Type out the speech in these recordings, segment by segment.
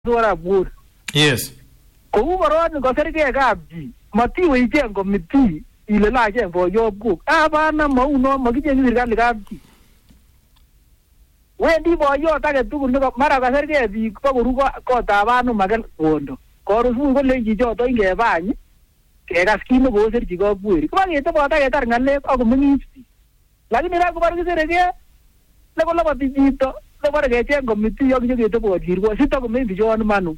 Dora bur. Yes. Kou koron kosergei kapchi. Matiwe icheng komiti ile lacheng boyob kuk. Abana mauno makicheng serikali kapchi. Wendi boyot age tugul neko mara kasergei biik bokoru kotab anu makel kondo. Korusu kole chichoto ingebany kekas kit nekoserchi Kapweri. Kibaketebot aketar ng'alek akomeng'is biik. Lakini ra kobar kiseregei nekoloboti chito nebore kecheng komiti ak nyoketebot kirwo sitakomeny bichon manu.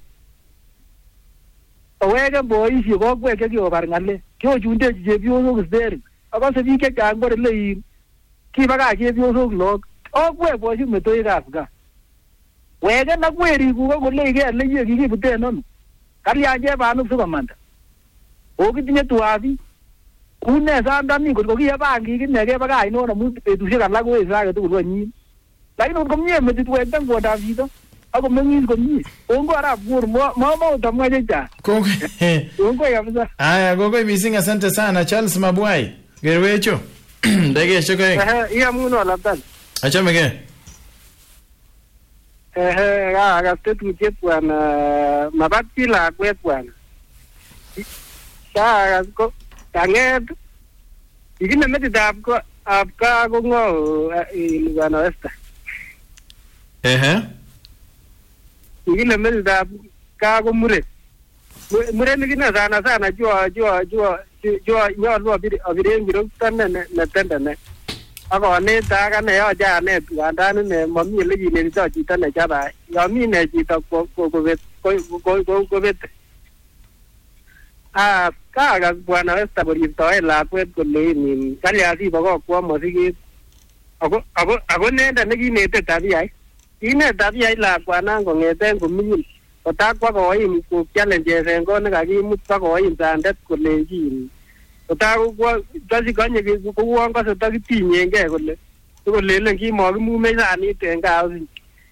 Oweke boisiek kokwek chekikobar ng'alek. Kiochundechi chepyosok steri. Akose biik chechang bore lein kibakach chepyosok lok. Okwek boisiek metoekab gaa. Weke nakwerik kuk akoleigei leiwek kikibuten ano. Kalyan chebanuk sikomanda. Okitinye tuabi. Une sandani kot kokiye bangik ine kebakach non amu betusiek alak koesyo age tugul konyin. Lakini kot komie metit wekta kwondab chito akomeng'is komie. Kongoi arap Bur mautamwa chechang. Kongoi kabisa. Aya, kongoi missing, asante sana Charles Mabwai. Gerwecho. Ndegeshek oeng. Iamuno laptan. Achamegei. Kakas tetutiet bwana mabat chi lakwet bwana. Kakas ko kanget ikine metitab kaa ko ng'o bwana Esther. Ikine metitab kaa ko muren. Murenik ine sana jua nyolu abiren kirokto netendene. Akonet akane yoche anet ngandan ine momi ole kinetito chito nechabai. Yomi ine chito kobete. Kakas bwana Esther koriptoen lakwet kole in kalya sibokokwo mosiket. Ako nenda nekinete tabiait. Kinet tabiait lakwanan kong'eten koming'in. Kotakwa koim ko challenges en kot nekakimut bakoim sandet kolenjin. Kotakwa kanye kouon kose takitinyengei kole sikolelen kimokimumech sanit en kaa osin.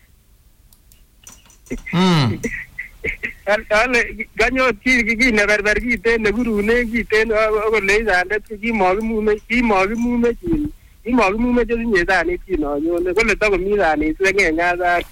Ale kanyo kineberber kiten nekurunen kiten akolei sandet kimokimumech osinye sanit kinonyone kole takomi sanit seng'eng'asat.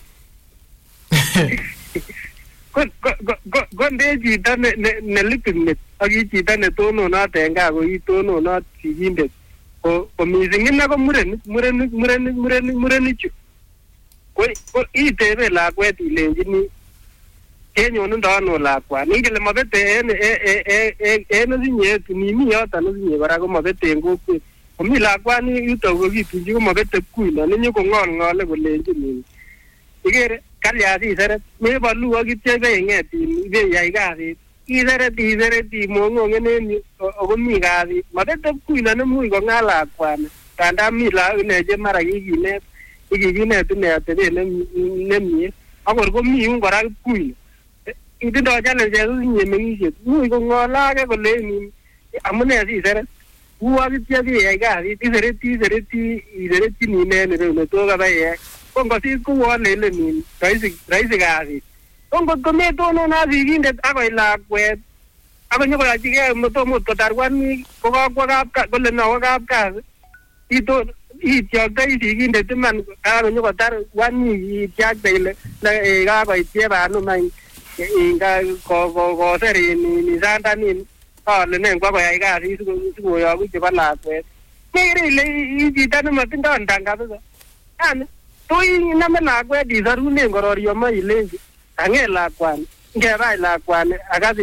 Konde chito nelitimit ak chito netononot en gaa ko itononot sigindet ko missing ine ko murenichu ko itebe lakwet ilenjini kenyonundo ano lakwani ingele mabete en osinye nimi yoton osinye kora ko mabete en kokwet komi lakwani yuto ko kitunji ko mabete kuino ninyo ko ng'olng'ole kolenjin ikere kalya siseret mebolu akitya ibeng'et ibeyai kasit iseret imong'ong'en en yu akomi kasit mabete kuino nemuch kong'al lakwani kandaa mi lagok ine che mara kikinet ine atebet nemie akor komi yun kora kuino itindoi challenges osinye meng'isiet much kong'ole ake kolein amune siseret u akitya biyai kasit iseretini inen ireu netokabayai ko ngosit kowolelen rahisi kasit. Ko ngot kometononat sigindet akoi lakwet akonyokoyochigei motomot kotar kwanik kokakwo kole nowo kapkasi ityoktoi sigindet iman kakonyokotar kwanik ityakte ile kakoit chebanum any koser sandanin ale nen kwa koyai kasit sikoyoku chebo lakwet. Kekere ile chito nematindoi ndang kabisa. Yani to iname lakwet isorunen kororiomo ilenji kang'et lakwani ngebach lakwani akas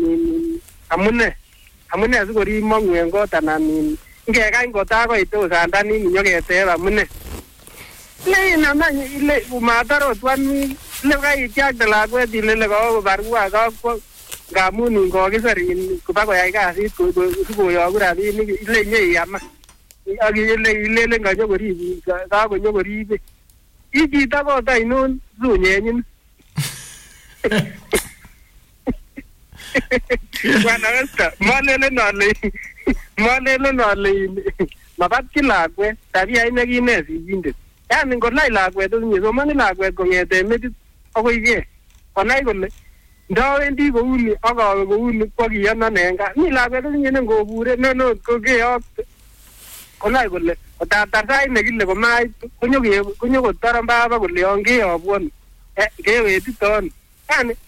amune sikorib mong'u en kot anan ngekany kotakoit sandanin nyoketeb amune lein amany ile matar ot kwanik ile kaityakte lakwet ile kawo kobarua kakwo ngamun kokiser kobakoyai kasit sikoyoku rabinik ile nyeiyama ak ilelen kakonyokoribe ichito kot ainon sunyenyin. Bwana Esther malelen ale mabatchi lakwet tabiait nekinet sigindet. Yani ngolai lakwet osinye somani lakwet kong'eten metit akoi kee konai kole ndawendi kouni akawe kouni kwakiyonon en gaa mi lakwet osinye nengobure nonot kokeyokte konai kole kotatar sait nekile komait konyokotoron baba kole yon keyobwon kewetito ano yani